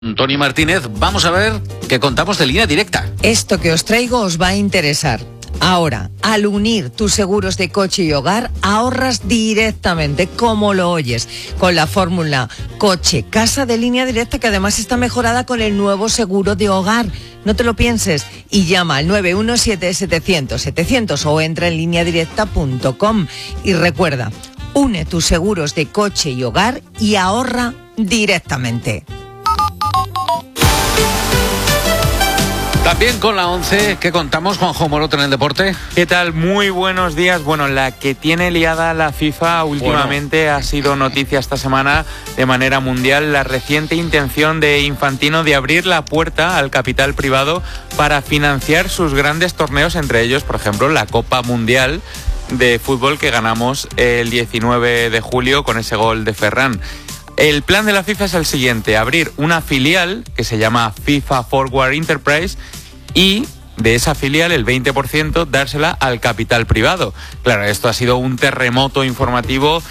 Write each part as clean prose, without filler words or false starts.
Tony Martínez, vamos a ver qué contamos de Línea Directa. Esto que os traigo os va a interesar. Ahora, al unir tus seguros de coche y hogar, ahorras directamente, como lo oyes, con la fórmula coche-casa de Línea Directa, que además está mejorada con el nuevo seguro de hogar. No te lo pienses y llama al 917-700-700 o entra en lineadirecta.com. Y recuerda, une tus seguros de coche y hogar y ahorra directamente. También con la 11, ¿qué contamos, Juanjo Moroto, en el deporte? ¿Qué tal? Muy buenos días. Bueno, la que tiene liada la FIFA últimamente ha sido noticia esta semana de manera mundial, la reciente intención de Infantino de abrir la puerta al capital privado para financiar sus grandes torneos, entre ellos, por ejemplo, la Copa Mundial de Fútbol que ganamos el 19 de julio con ese gol de Ferran. El plan de la FIFA es el siguiente: abrir una filial que se llama FIFA Forward Enterprise y de esa filial el 20% dársela al capital privado. Claro, esto ha sido un terremoto informativo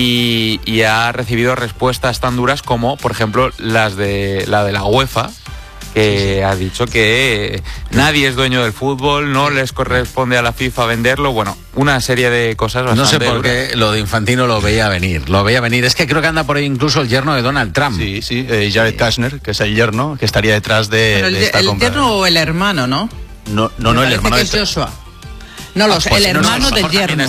y ha recibido respuestas tan duras como, por ejemplo, la de la UEFA, que ha dicho que nadie es dueño del fútbol, no les corresponde a la FIFA venderlo. Bueno, una serie de cosas bastante No sé por qué lo de Infantino lo veía venir. Es que creo que anda por ahí incluso el yerno de Donald Trump. Sí, Jared Kushner, que es el yerno, que estaría detrás de esta compra. El yerno o el hermano, ¿no? No, el hermano que es Joshua. No, el hermano del yerno.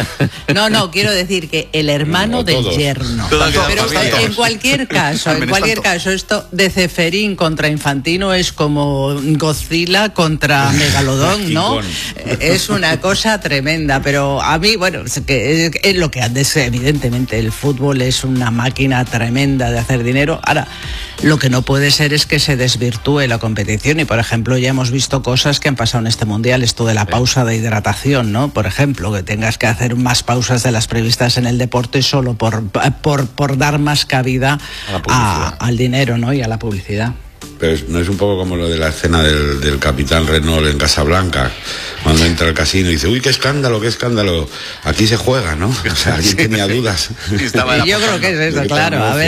No, quiero decir que el hermano del yerno. Pero en cualquier caso, esto de Ceferín contra Infantino es como Godzilla contra Megalodón, ¿no? Es una cosa tremenda, pero a mí, bueno, es lo que antes, evidentemente, el fútbol es una máquina tremenda de hacer dinero. Ahora, lo que no puede ser es que se desvirtúe la competición y, por ejemplo, ya hemos visto cosas que han pasado en este Mundial, esto de la pausa de hidratación, ¿no? Por ejemplo, que tengas que hacer más pausas de las previstas en el deporte solo por dar más cabida al dinero, ¿no? Y a la publicidad. Pero no es un poco como lo de la escena del capitán Renault en Casablanca, cuando entra al casino y dice, uy, qué escándalo, aquí se juega, ¿no? O sea, alguien tenía dudas. Yo creo que es eso, claro. A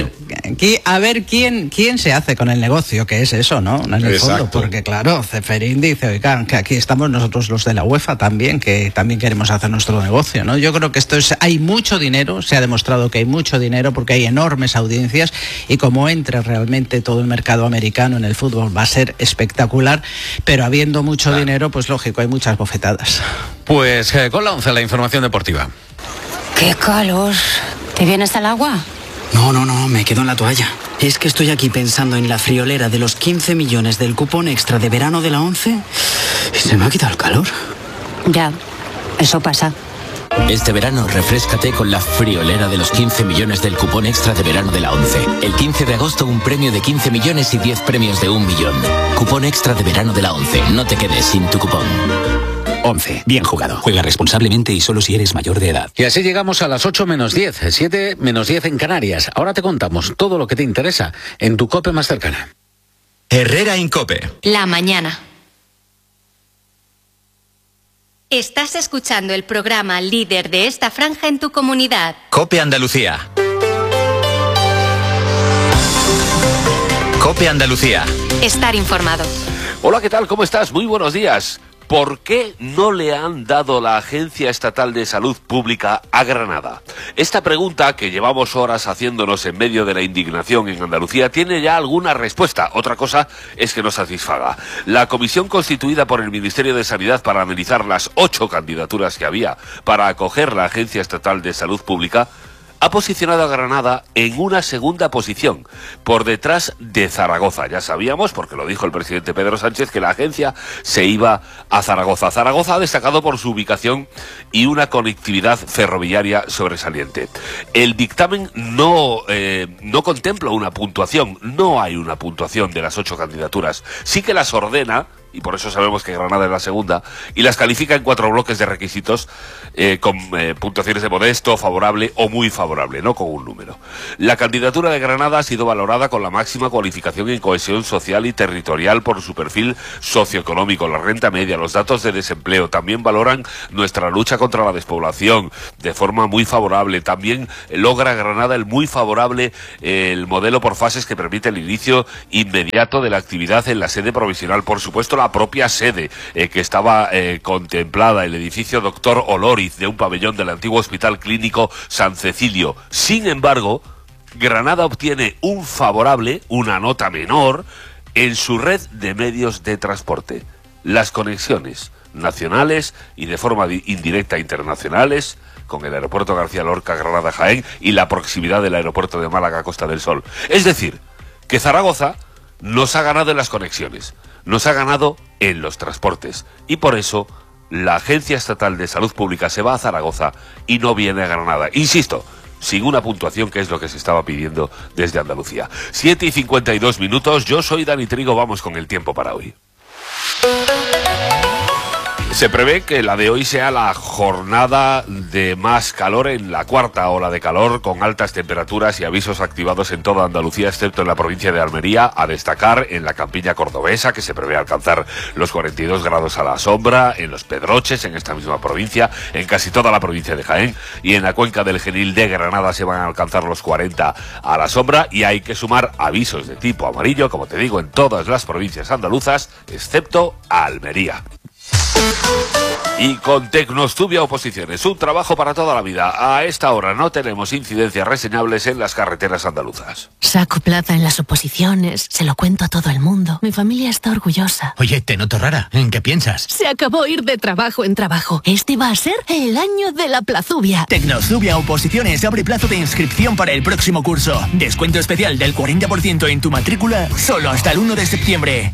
ver quién se hace con el negocio, que es eso, ¿no? En el fondo, porque claro, Ceferín dice, oigan, que aquí estamos nosotros los de la UEFA también, que también queremos hacer nuestro negocio, ¿no? Yo creo que hay mucho dinero, se ha demostrado que hay mucho dinero porque hay enormes audiencias y como entre realmente todo el mercado americano en el fútbol va a ser espectacular, pero habiendo mucho dinero, pues lógico, hay muchas bofetadas. Pues con la 11, la información deportiva. ¡Qué calor! ¿Te vienes al agua? No, me quedo en la toalla. Es que estoy aquí pensando en la friolera de los 15 millones del cupón extra de verano de la 11 y se me ha quitado el calor. Ya, eso pasa. Este verano refréscate con la friolera de los 15 millones del cupón extra de verano de la 11. El 15 de agosto un premio de 15 millones y 10 premios de 1 millón. Cupón extra de verano de la 11. No te quedes sin tu cupón. 11. Bien jugado. Juega responsablemente y solo si eres mayor de edad. Y así llegamos a las 8 menos 10, 7 menos 10 en Canarias. Ahora te contamos todo lo que te interesa en tu COPE más cercana. Herrera Incope. La mañana. Estás escuchando el programa líder de esta franja en tu comunidad. COPE Andalucía. COPE Andalucía. Estar informado. Hola, ¿qué tal? ¿Cómo estás? Muy buenos días. ¿Por qué no le han dado la Agencia Estatal de Salud Pública a Granada? Esta pregunta, que llevamos horas haciéndonos en medio de la indignación en Andalucía, tiene ya alguna respuesta. Otra cosa es que no satisfaga. La comisión constituida por el Ministerio de Sanidad para analizar las 8 candidaturas que había para acoger la Agencia Estatal de Salud Pública ha posicionado a Granada en una segunda posición, por detrás de Zaragoza. Ya sabíamos, porque lo dijo el presidente Pedro Sánchez, que la agencia se iba a Zaragoza. Zaragoza ha destacado por su ubicación y una conectividad ferroviaria sobresaliente. El dictamen no contempla una puntuación, no hay una puntuación de las 8 candidaturas. Sí que las ordena y por eso sabemos que Granada es la segunda, y las califica en 4 bloques de requisitos con puntuaciones de modesto, favorable o muy favorable, no con un número. La candidatura de Granada ha sido valorada con la máxima cualificación en cohesión social y territorial por su perfil socioeconómico, la renta media, los datos de desempleo. También valoran nuestra lucha contra la despoblación de forma muy favorable. También logra Granada el muy favorable, el modelo por fases que permite el inicio inmediato de la actividad en la sede provisional. Por supuesto, la propia sede que estaba contemplada, el edificio Doctor Olóriz, de un pabellón del antiguo Hospital Clínico San Cecilio. Sin embargo, Granada obtiene un favorable, una nota menor, en su red de medios de transporte. Las conexiones nacionales y de forma indirecta internacionales, con el aeropuerto García Lorca, Granada, Jaén, y la proximidad del aeropuerto de Málaga, Costa del Sol. Es decir, que Zaragoza nos ha ganado en las conexiones, nos ha ganado en los transportes, y por eso la Agencia Estatal de Salud Pública se va a Zaragoza y no viene a Granada. Insisto, sin una puntuación, que es lo que se estaba pidiendo desde Andalucía. 7:52 minutos, yo soy Dani Trigo, vamos con el tiempo para hoy. Se prevé que la de hoy sea la jornada de más calor, en la cuarta ola de calor, con altas temperaturas y avisos activados en toda Andalucía, excepto en la provincia de Almería, a destacar en la campiña cordobesa, que se prevé alcanzar los 42 grados a la sombra, en los Pedroches, en esta misma provincia, en casi toda la provincia de Jaén, y en la cuenca del Genil de Granada se van a alcanzar los 40 a la sombra, y hay que sumar avisos de tipo amarillo, como te digo, en todas las provincias andaluzas, excepto Almería. Y con Tecnostubia Oposiciones, un trabajo para toda la vida. A esta hora no tenemos incidencias reseñables en las carreteras andaluzas. Saco plaza en las oposiciones, se lo cuento a todo el mundo. Mi familia está orgullosa. Oye, te noto rara. ¿En qué piensas? Se acabó ir de trabajo en trabajo. Este va a ser el año de la plazubia. Tecnostubia Oposiciones abre plazo de inscripción para el próximo curso. Descuento especial del 40% en tu matrícula, solo hasta el 1 de septiembre.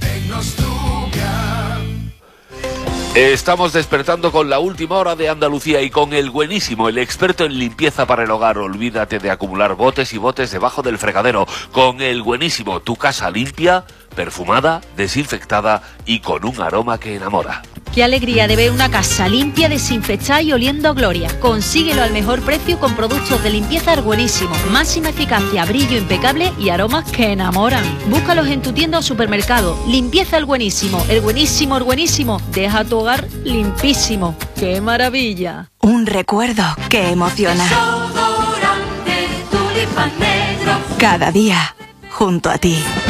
Estamos despertando con la última hora de Andalucía y con el buenísimo, el experto en limpieza para el hogar. Olvídate de acumular botes y botes debajo del fregadero. Con el buenísimo, tu casa limpia, perfumada, desinfectada y con un aroma que enamora. Qué alegría de ver una casa limpia, desinfectada y oliendo a gloria. Consíguelo al mejor precio con productos de limpieza Buenísimo. Máxima eficacia, brillo impecable y aromas que enamoran. Búscalos en tu tienda o supermercado. Limpieza El Buenísimo. El Buenísimo, el Buenísimo. Deja tu hogar limpísimo. ¡Qué maravilla! Un recuerdo que emociona. Cada día junto a ti.